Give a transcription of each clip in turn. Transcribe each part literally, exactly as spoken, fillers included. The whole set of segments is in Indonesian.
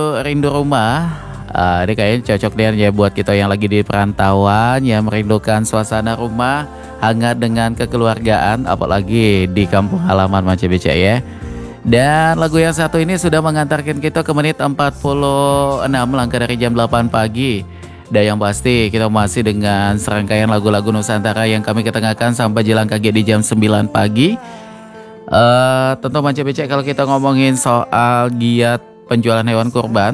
Rindu rumah. Uh, ini kayaknya cocok deh ya buat kita yang lagi di perantauan, yang merindukan suasana rumah hangat dengan kekeluargaan, apalagi di kampung halaman Manca Becek ya. Dan lagu yang satu ini sudah mengantarkan kita ke menit empat puluh enam langkah dari jam delapan pagi. Dan yang pasti kita masih dengan serangkaian lagu-lagu Nusantara yang kami ketengahkan sampai jelang kaki di jam sembilan pagi. Uh, tentu Manca Becek kalau kita ngomongin soal giat penjualan hewan kurban,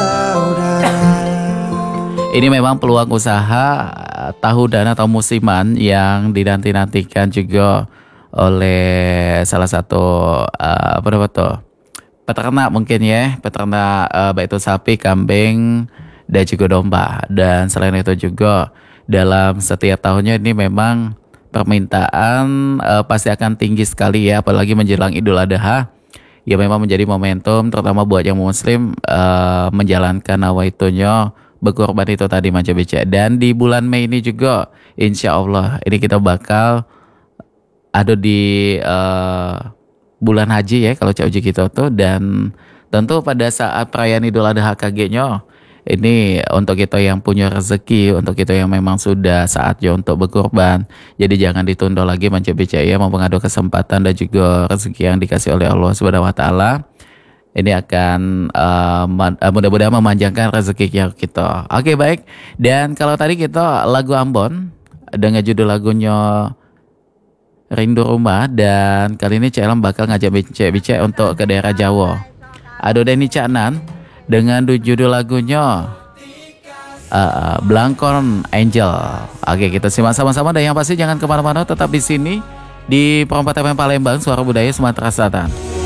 ini memang peluang usaha tahunan atau musiman yang dinanti-nantikan juga oleh salah satu uh, apa namanya tuh peternak mungkin ya, peternak uh, baik itu sapi, kambing dan juga domba. Dan selain itu juga dalam setiap tahunnya ini memang permintaan uh, pasti akan tinggi sekali ya, apalagi menjelang Idul Adha. Ya memang menjadi momentum terutama buat yang muslim uh, menjalankan nawaitunya berkorban itu tadi Manca Becek. Dan di bulan Mei ini juga insya Allah ini kita bakal ada di uh, bulan haji ya kalau Cak Uji kita tuh. Dan tentu pada saat perayaan Idul Adha H K G-nya ini untuk kita yang punya rezeki, untuk kita yang memang sudah saatnya untuk berkorban. Jadi jangan ditunda lagi Manca Becek ya, mumpung ada kesempatan dan juga rezeki yang dikasih oleh Allah Subhanahu wa taala. Ini akan uh, mudah-mudahan memanjangkan rezeki kita. Oke baik. Dan kalau tadi kita lagu Ambon dengan judul lagunya Rindu Rumah, dan kali ini Cak Elam bakal ngajak Becek Becek untuk ke daerah Jawa. Ada Denny Caknan dengan judul lagunya uh, Blangkon Angel. Oke kita simak sama-sama, dan yang pasti jangan kemana-mana, tetap di sini di Perempat F M Palembang, Suara Budaya Sumatera Selatan.